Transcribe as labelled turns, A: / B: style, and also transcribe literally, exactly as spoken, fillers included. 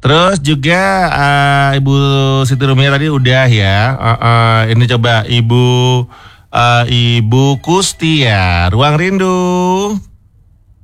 A: Terus juga uh, Ibu Siti Rumia tadi udah ya. Uh, uh, ini coba Ibu uh, Ibu Kusti ya. Ruang Rindu.